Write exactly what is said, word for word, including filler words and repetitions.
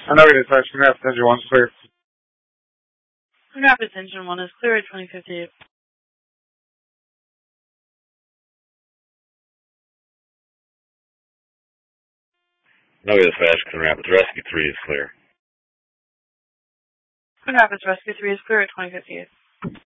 No, it is actually Grand Rapids Engine one is clear. Grand Rapids Engine one is clear at twenty fifty-eight. No, dispatch, Grand Rapids Rescue three is clear. Grand Rapids Rescue three is clear at twenty fifty-eight.